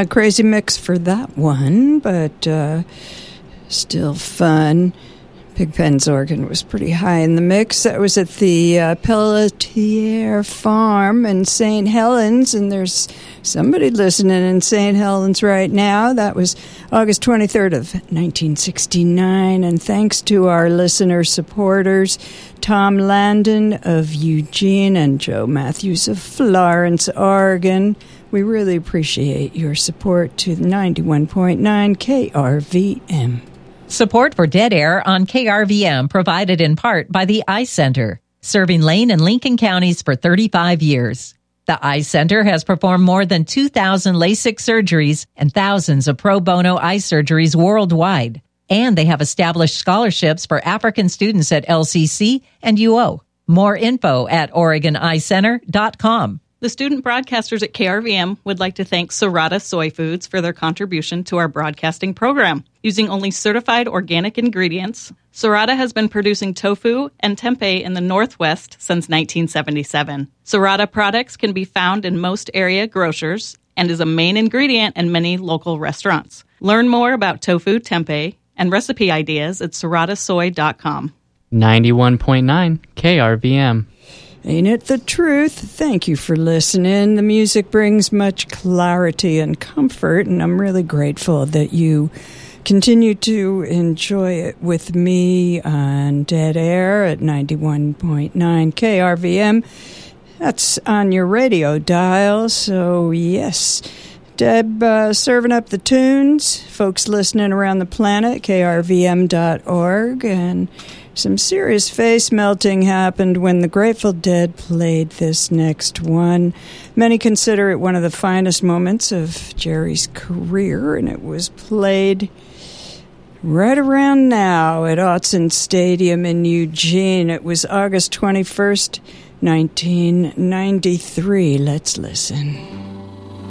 crazy mix for that one, but still fun. Pigpen's organ was pretty high in the mix. That was at the Pelletier Farm in St. Helens, and there's somebody listening in St. Helens right now. That was August 23rd of 1969, and thanks to our listener supporters, Tom Landon of Eugene and Joe Matthews of Florence, Oregon. We really appreciate your support to 91.9 KRVM. Support for Dead Air on KRVM provided in part by the Eye Center, serving Lane and Lincoln counties for 35 years. The Eye Center has performed more than 2,000 LASIK surgeries and thousands of pro bono eye surgeries worldwide. And they have established scholarships for African students at LCC and UO. More info at OregonEyeCenter.com. The student broadcasters at KRVM would like to thank Serrata Soy Foods for their contribution to our broadcasting program. Using only certified organic ingredients, Serrata has been producing tofu and tempeh in the Northwest since 1977. Serrata products can be found in most area grocers and is a main ingredient in many local restaurants. Learn more about tofu, tempeh, and recipe ideas at serratasoy.com. 91.9 KRVM. Ain't it the truth? Thank you for listening. The music brings much clarity and comfort, and I'm really grateful that you continue to enjoy it with me on Dead Air at 91.9 KRVM. That's on your radio dial, so yes. Deb serving up the tunes, folks listening around the planet, krvm.org, and some serious face melting happened when the Grateful Dead played this next one. Many consider it one of the finest moments of Jerry's career, and it was played right around now at Autzen Stadium in Eugene. It was August 21st, 1993. Let's listen.